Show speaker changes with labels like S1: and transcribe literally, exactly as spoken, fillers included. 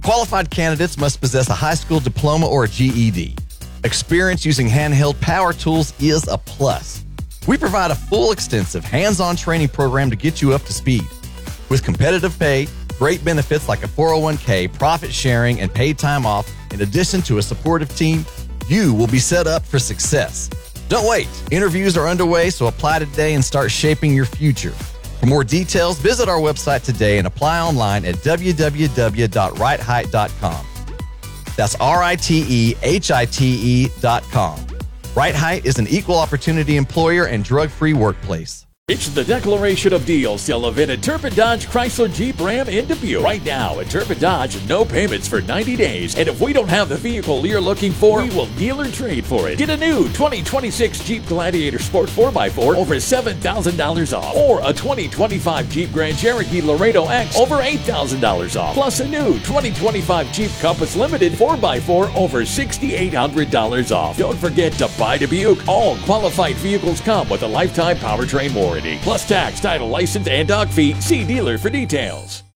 S1: Qualified candidates must possess a high school diploma or a G E D. Experience using handheld power tools is a plus. We provide a full, extensive, hands-on training program to get you up to speed. With competitive pay, great benefits like a four oh one k, profit sharing, and paid time off, in addition to a supportive team, you will be set up for success. Don't wait. Interviews are underway, so apply today and start shaping your future. For more details, visit our website today and apply online at w w w dot right height dot com. That's R I T E H I T E dot com. Right Height is an equal opportunity employer and drug-free workplace.
S2: It's the Declaration of Deals sale event at Turpin Dodge Chrysler Jeep Ram in Dubuque. Right now at Turpin Dodge, no payments for ninety days. And if we don't have the vehicle you're looking for, we will deal or trade for it. Get a new twenty twenty-six Jeep Gladiator Sport four by four over seven thousand dollars off. Or a twenty twenty-five Jeep Grand Cherokee Laredo X over eight thousand dollars off. Plus a new twenty twenty-five Jeep Compass Limited four by four over six thousand eight hundred dollars off. Don't forget to buy Dubuque. All qualified vehicles come with a lifetime powertrain warranty. Plus tax, title, license, and dog fee. See dealer for details.